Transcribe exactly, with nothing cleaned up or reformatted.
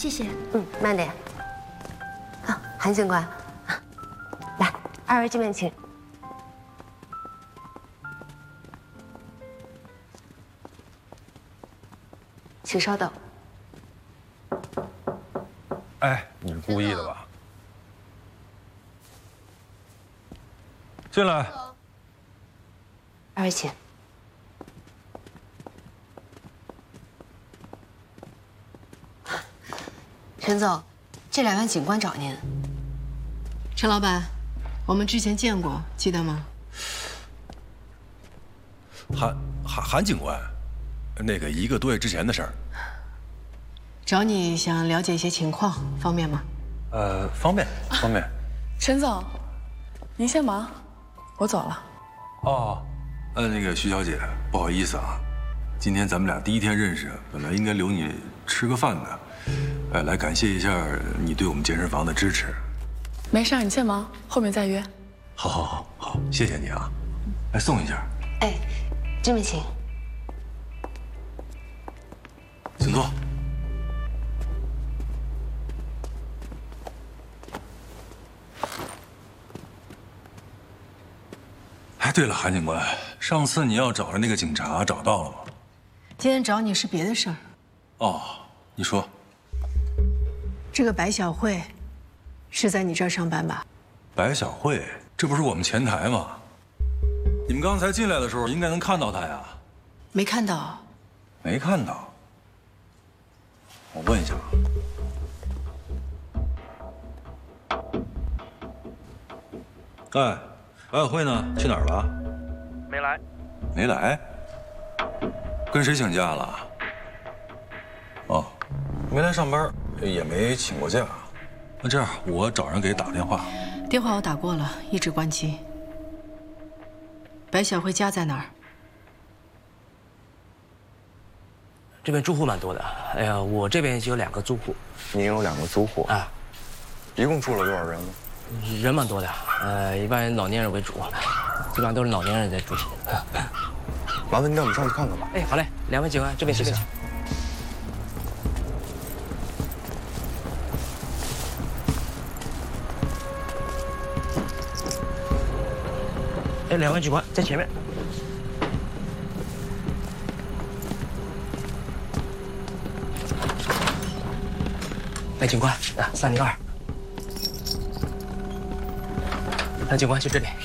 谢谢。 嗯，慢点。啊，韩警官，来，二位这边请。请稍等。 哎，你是故意的吧？进来。 二位请。陈总，这两位警官找您。 陈老板，我们之前见过，记得吗？ 韩韩韩警官，那个一个多月之前的事儿。 找你想了解一些情况，方便吗？ 呃，方便，方便。 陈总，您先忙，我走了。 哦，呃，那个徐小姐，不好意思啊，今天咱们俩第一天认识，本来应该留你吃个饭的，呃，来感谢一下你对我们健身房的支持。 没事，你先忙，后面再约。 好，好，好，好，谢谢你啊，来送一下。 哎，这边请。 请坐。哎，对了，韩警官，上次你要找的那个警察找到了吗？ 今天找你是别的事儿。 哦，你说。 这个白小慧是在你这儿上班吧？ 白小慧，这不是我们前台吗？你们刚才进来的时候应该能看到她呀。 没看到。 没看到。我问一下啊。哎，白小慧呢？去哪儿了？ 没来。 没来？跟谁请假了？哦，没来上班，也没请过假。那这样，我找人给打电话。 电话我打过了，一直关机。白小慧家在哪儿？ 这边住户蛮多的。哎呀，我这边就有两个租户。 您有两个租户啊？ 一共住了多少人呢？ 人蛮多的，呃，一般老年人为主，基本上都是老年人在住。 麻烦您带我们上去看看吧。 哎，好嘞，两位警官这边这边请。哎，两位警官在前面。哎，警官，啊，三零二。那警官就这里。